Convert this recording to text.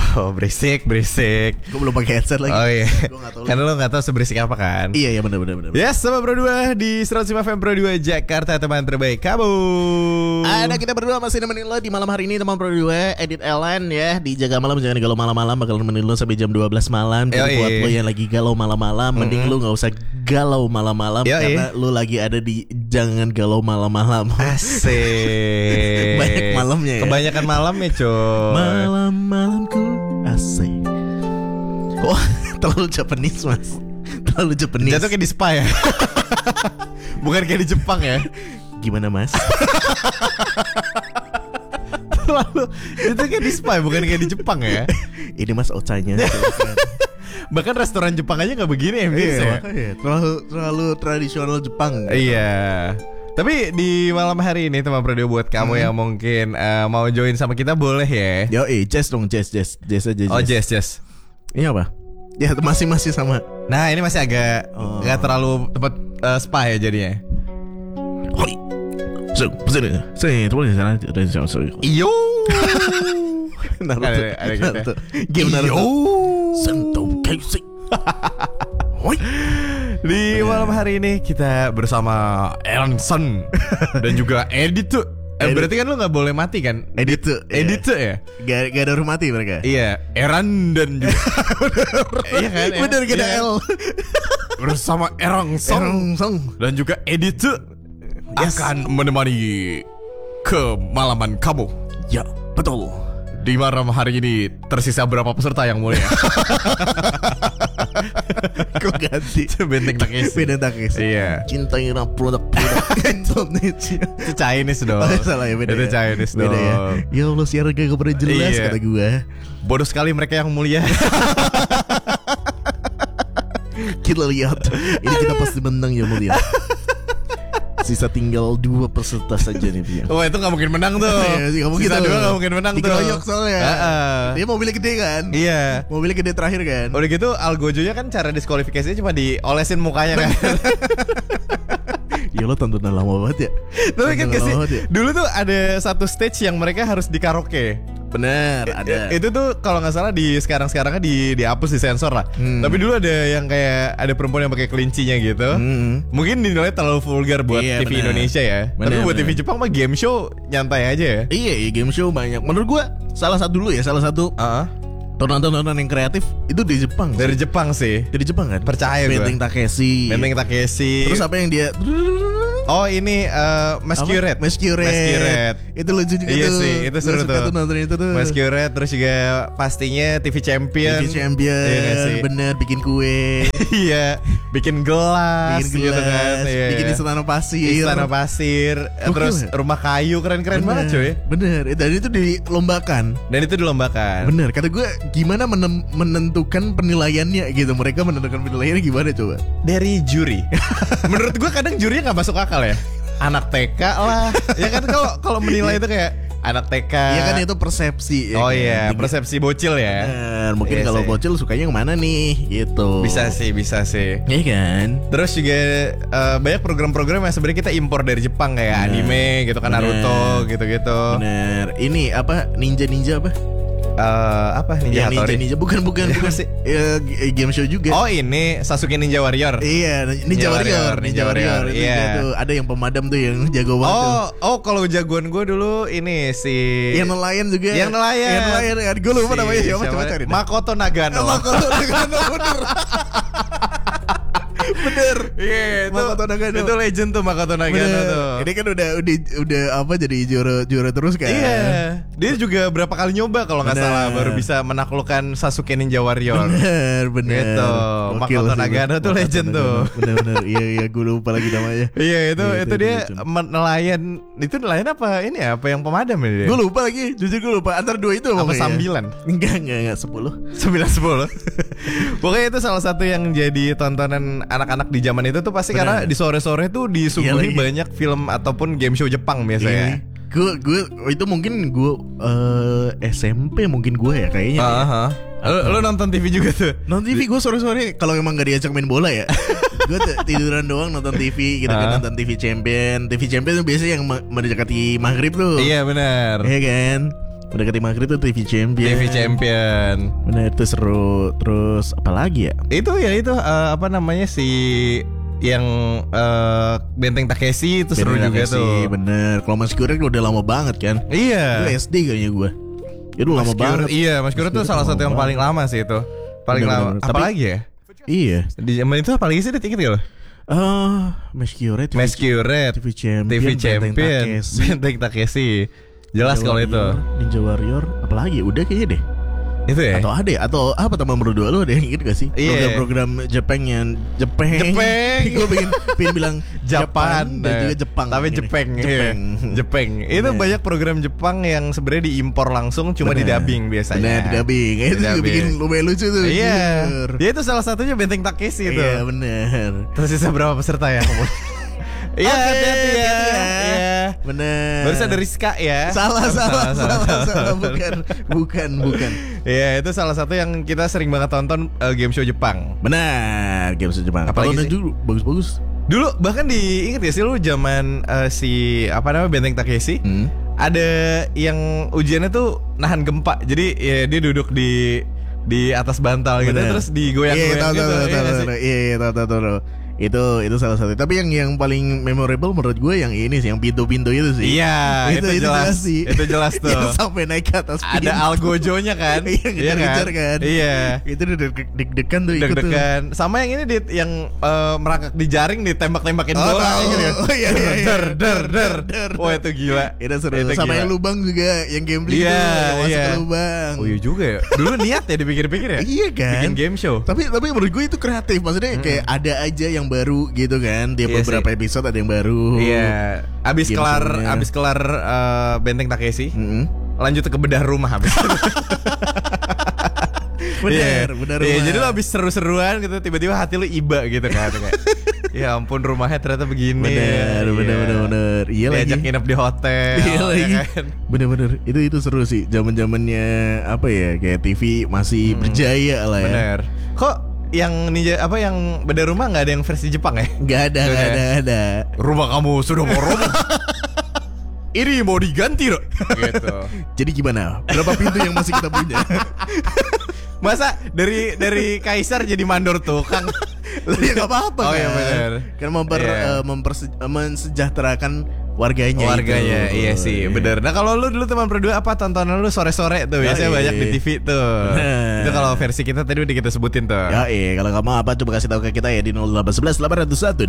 Oh, berisik. Gue belum pakai headset lagi. Oh iya. Gue gak tahu. Karena lo gak tahu seberisik apa kan. Iya benar. Yes, sama Pro 2 di 105 FM Pro 2 Jakarta, teman terbaik kamu. Ada kita berdua masih nemenin lo di malam hari ini, teman Pro 2. Edit Ellen ya di Jaga Malam. Jangan galau malam-malam, bakal nemenin lo sampai jam 12 malam. Jadi buat lo yang lagi galau malam-malam, mending lo gak usah galau malam-malam. Karena lo lagi ada di Jangan Galau Malam-malam. Asik. Banyak malamnya ya. Kebanyakan malamnya coy. Malam-malamku asik. Wah, terlalu Japanese mas. Terlalu Japanese. Jatuh kayak di spa ya. Bukan kayak di Jepang ya. Gimana mas? Terlalu itu kayak di spa, bukan kayak di Jepang ya. Ini mas ocanya. Bahkan restoran Jepang aja gak begini ya. Terlalu tradisional Jepang. Iya. Tapi di malam hari ini teman Pro 2 buat kamu yang mungkin mau join sama kita boleh ya. Yoi, jazz dong, jazz aja. Oh jazz. Ini apa? Ya masih sama. Nah ini masih agak gak terlalu tempat spa ya jadinya. Hoi. Iyo. Naruto. Ada gitu. Game Naruto. Sentou Kaiosei. Hoi. Di malam hari ini kita bersama Eranson dan juga Edit. Berarti kan lu gak boleh mati kan? Edit ya? Gak ada huruf mati mereka. Iya, Eran dan juga iya kan? Bener gak ada L. Bersama Erangsong dan juga Edit akan menemani kemalaman kamu. Ya, betul. Di malam hari ini tersisa berapa peserta yang mulia? Kok ganti? Benteng Takeshi. Iya. Cintailah produk-produk Indonesia. Itu Chinese dong. Salah ya, beda. Itu Chinese dong. Ya Allah, siaran gak pernah jelas kata gue. Bodoh sekali mereka yang mulia. Kita lihat. Ini kita pasti menang ya mulia. Sisa tinggal 2 peserta saja nih Bia. Oh itu gak mungkin menang tuh. Sisa 2 gak mungkin menang tuh. Dikeroyok soalnya. Dia mobilnya gede kan. Iya. Mobilnya gede terakhir kan. Udah gitu Algojonya kan cara diskualifikasinya cuma diolesin mukanya kan. Ya lo tontonan lama banget ya. Tapi kan kasih dulu tuh ada satu stage yang mereka harus di karaoke. Bener, ada. Itu tuh kalau nggak salah di sekarang-sekarangnya dihapus, disensor lah. Tapi dulu ada yang kayak ada perempuan yang pakai kelincinya gitu. Mungkin dinilai terlalu vulgar buat TV Indonesia ya. Tapi buat TV Jepang mah game show nyantai aja ya. Iya, game show banyak. Menurut gua salah satu tontonan yang kreatif itu di Jepang. Dari Jepang sih. Dari Jepang kan? Percaya gue. Benteng Takeshi. Terus apa yang dia? Oh ini Masquerade. Itu lucu juga iya tuh. Sih, itu seru tuh. Nonton itu tuh. Masquerade, terus juga pastinya TV Champion. Iya bener, bikin kue. Iya, bikin gelas gitu kan. Bikin istana pasir. Terus rumah kayu, keren-keren banget cuy. Bener, dan itu dilombakan. Bener, kata gue gimana menentukan penilaiannya gitu. Mereka menentukan penilaiannya gimana coba? Dari juri. Menurut gue kadang jurinya gak masuk akal ya. Anak TK lah. Ya kan kalau menilai itu kayak anak TK. Iya kan itu persepsi. Oh iya, persepsi bocil ya. Bener, mungkin kalau bocil sukanya yang mana nih gitu. Bisa sih. Iya kan. Terus juga banyak program-program yang sebenarnya kita impor dari Jepang kayak anime gitu kan, Naruto gitu-gitu. Bener. Ini apa? Ninja apa? Ninja Hattori. Ninja bukan sih. Game show juga. Oh ini Sasuke Ninja Warrior. Iya, Ninja Warrior. Iya. Tuh, ada yang pemadam tuh yang jago banget. Oh kalau jagoan gue dulu ini si yang nelayan juga. Yang nelayan. Gue lupa namanya siapa. Coba cari. Makoto Nagano. Bener. Bener. Iya, Makoto Nagano. Itu legend tuh Makoto Nagano tuh. Ini kan udah apa jadi juara terus kan. Iya. Dia juga berapa kali nyoba kalau nggak salah baru bisa menaklukkan Sasuke Ninja Warrior. Bener. Gitu. Makoto Nagano tuh legend tuh. Bener. Iya, gue lupa lagi namanya. Iya, itu dia nelayan. Itu nelayan apa ini ya? Apa yang pemadam ini? Gue lupa lagi. Jujur gue lupa. Antara 2 itu apa sambilan? Enggak 10. 9-10. Pokoknya itu salah satu yang jadi tontonan anak-anak di zaman itu tuh pasti karena di sore-sore tuh disuguhi banyak film ataupun game show Jepang biasanya. Gue itu mungkin gue SMP mungkin gue ya kayaknya. Lo nonton TV juga tuh? Nonton TV gue sore-sore kalau emang gak diajak main bola ya. Gue tiduran doang nonton TV gitu kan, nonton TV Champion. TV Champion tuh biasanya yang mendekati maghrib tuh. Iya benar. Iya kan. Mendekati maghrib tuh TV Champion. TV Champion. Bener, itu seru. Terus apa lagi ya? Itu apa namanya si yang Benteng Takeshi itu seru juga tuh. Bener. Kalau Mas Kurek udah lama banget kan? Iya. Itu SD kayaknya gue. Itu lama banget. Iya, Mas Kurek tuh salah satu yang paling lama sih itu. Paling lama. Apalagi ya? Iya. Di zaman itu apalagi sih, inget gak lo? Masquerade, TV Champion, Benteng Takeshi. Jelas kalau itu. Ninja Warrior, apalagi? Udah kayaknya deh. Itu ya? Atau apa teman berdua lu ada yang inget gak sih? Program-program Jepang. Gue pengen bilang Japan dan juga Jepang. Tapi Jepang. Itu banyak program Jepang yang sebenarnya diimpor langsung, cuma di-dubbing biasanya. Bener, di-dubbing. Itu juga bikin lucu tuh. Iya. Ya itu salah satunya Benteng Takeshi itu. Iya bener. Terus sisa berapa peserta ya? Iya, hati-hati ya. Iya. Bener. Barusan ada Rizka ya. Salah. Bukan. Iya, itu salah satu yang kita sering banget tonton game show Jepang. Benar, game show Jepang. Apalagi dulu bagus-bagus. Dulu bahkan diinget ya sih lu zaman Benteng Takeshi. Ada yang ujiannya tuh nahan gempa. Jadi ya dia duduk di atas bantal gitu, terus digoyang-goyang gitu. Iya, tahu. Itu salah satu. Tapi yang paling memorable menurut gue yang ini sih, yang pintu-pintu itu sih. Iya, itu jelas sih. Itu jelas tuh. Yang sampai naik ke atas pintu. Ada Algojo-nya kan? Iya ngejar kan? Iya. Itu deg-degan tuh ikut tuh. Deg-degan. Sama yang ini yang merangkak di jaring ditembak-tembakin bola. Oh iya. Der. Wah itu gila. Itu seru. Sama yang lubang juga, yang gambling tuh, masuk ke lubang. Oh iya juga ya. Dulu niat ya dipikir-pikir ya. Iya kan? Bikin game show. Tapi menurut gue itu kreatif. Maksudnya kayak ada aja yang baru gitu kan. Tiap beberapa episode ada yang baru. Iya. Abis kelar Benteng Takeshi, lanjut ke bedah rumah habis. Bener. Iya, jadi lo abis seru-seruan gitu, tiba-tiba hati lo iba gitu kan. Ya ampun, rumahnya ternyata begini. Bener. Iya lagi. Diajak nginep di hotel. Iya lagi. Kan? Bener. Itu seru sih. Zaman-zamannya apa ya? Kayak TV masih berjaya lah ya. Bener. Kok yang yang beda rumah nggak ada yang versi Jepang ya? Nggak ada. Rumah kamu sudah mau roboh. Ini mau diganti loh. Gitu. Jadi gimana? Berapa pintu yang masih kita punya? Masa dari kaisar jadi mandor tukang? Ya nggak apa-apa kan. Oh iya benar. Kan mensejahterakan warganya. Iya sih, bener. Nah kalau lu dulu teman berdua apa tontonan lu sore-sore tuh? Biasanya banyak di TV tuh. Itu kalau versi kita tadi udah kita sebutin tuh. Kalau kamu apa coba kasih tahu ke kita ya di 0811 801